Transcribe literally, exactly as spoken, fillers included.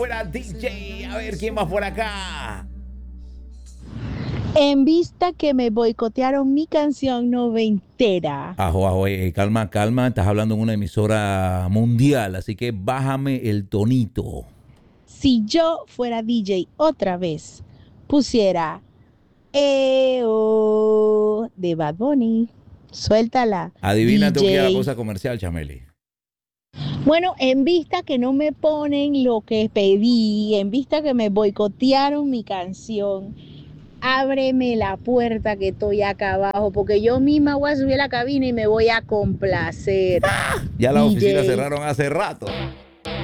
Fuera D J, a ver quién va por acá. En vista que me boicotearon mi canción noventera. Ajo, ajo, eh, calma, calma, estás hablando en una emisora mundial, así que bájame el tonito. Si yo fuera D J otra vez, pusiera E O de Bad Bunny. Suéltala, Adivina tú que a la D J. pausa comercial, Chameli. Bueno, en vista que no me ponen lo que pedí, en vista que me boicotearon mi canción, ábreme la puerta que estoy acá abajo, porque yo misma voy a subir a la cabina y me voy a complacer. Ya la oficina D J. cerraron hace rato.